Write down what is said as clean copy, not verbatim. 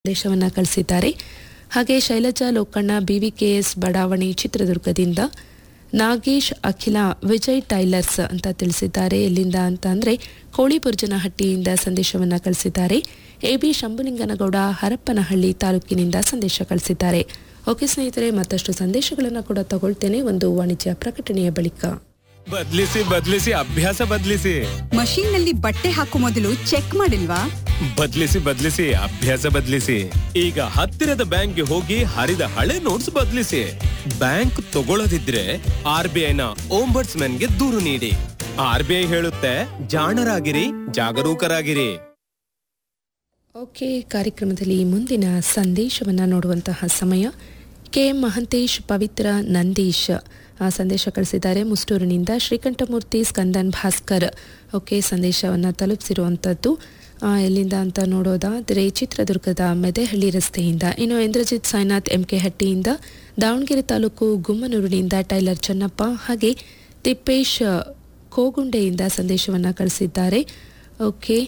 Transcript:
ಸಂದೇಶವನ್ನು ಕಳಿಸಿದ್ದಾರೆ. ಹಾಗೆ ಶೈಲಜಾ ಲೋಕಣ್ಣ ಬಿವಿಕೆಎಸ್ ಬಡಾವಣೆ ಚಿತ್ರದುರ್ಗದಿಂದ, ನಾಗೇಶ್ ಅಖಿಲ ವಿಜಯ್ ಟೈಲರ್ಸ್ ಅಂತ ತಿಳಿಸಿದ್ದಾರೆ. ಎಲ್ಲಿಂದ ಅಂತ ಅಂದರೆ ಕೋಳಿಬುರ್ಜನಹಟ್ಟಿಯಿಂದ ಸಂದೇಶವನ್ನು ಕಳಿಸಿದ್ದಾರೆ. ಎಬಿ ಶಂಭುಲಿಂಗನಗೌಡ ಹರಪ್ಪನಹಳ್ಳಿ ತಾಲೂಕಿನಿಂದ ಸಂದೇಶ ಕಳಿಸಿದ್ದಾರೆ. ಓಕೆ ಸ್ನೇಹಿತರೆ, ಮತ್ತಷ್ಟು ಸಂದೇಶಗಳನ್ನು ಕೂಡ ತಗೊಳ್ತೇನೆ ಒಂದು ವಾಣಿಜ್ಯ ಪ್ರಕಟಣೆಯ ಬಳಿಕ. ಬದಲಿಸಿ ಅಭ್ಯಾಸ ಬದಲಿಸಿ. ಮಷೀನ್ ನಲ್ಲಿ ಬಟ್ಟೆ ಹಾಕೋ ಮೊದಲು ಚೆಕ್ ಮಾಡಿಲ್ವಾ? ಬದಲಿಸಿ ಅಭ್ಯಾಸ ಬದಲಿಸಿ. ಈಗ ಹತ್ತಿರದ ಬ್ಯಾಂಕ್ಗೆ ಹೋಗಿ ಹರಿದ ಹಳೆ ನೋಟ್ಸ್ ಬದಲಿಸಿ. ಬ್ಯಾಂಕ್ ತಗೊಳ್ಳದಿದ್ರೆ RBIನ ಓಂಬಡ್ಸ್ಮನ್ಗೆ ದೂರು ನೀಡಿ. RBI ಹೇಳುತ್ತೆ, ಜಾಣರಾಗಿರಿ, ಜಾಗರೂಕರಾಗಿರಿ. ಓಕೆ, ಕಾರ್ಯಕ್ರಮದಲ್ಲಿ ಮುಂದಿನ ಸಂದೇಶವನ್ನು ನೋಡುವಂತಹ ಸಮಯ. KM ಮಹಂತೇಶ್ ಪವಿತ್ರ ನಂದೀಶ್ ಸಂದೇಶ ಕಳಿಸಿದ್ದಾರೆ. ಮುಸ್ಟೂರಿನಿಂದ ಶ್ರೀಕಂಠಮೂರ್ತಿ ಸ್ಕಂದನ್ ಭಾಸ್ಕರ್ ಓಕೆ ಸಂದೇಶವನ್ನು ತಲುಪಿಸಿರುವಂಥದ್ದು. ಎಲ್ಲಿಂದ ಅಂತ ನೋಡೋದಾದರೆ ಚಿತ್ರದುರ್ಗದ ಮೆದೆಹಳ್ಳಿ ರಸ್ತೆಯಿಂದ. ಇನ್ನು ಇಂದ್ರಜಿತ್ ಸಾಯಿನಾಥ್ MK ಹಟ್ಟಿಯಿಂದ, ದಾವಣಗೆರೆ ತಾಲೂಕು ಗುಮ್ಮನೂರಿನಿಂದ ಟೈಲರ್ ಚನ್ನಪ್ಪ, ಹಾಗೆ ತಿಪ್ಪೇಶ್ ಕೋಗುಂಡೆಯಿಂದ ಸಂದೇಶವನ್ನು ಕಳಿಸಿದ್ದಾರೆ. ಓಕೆ,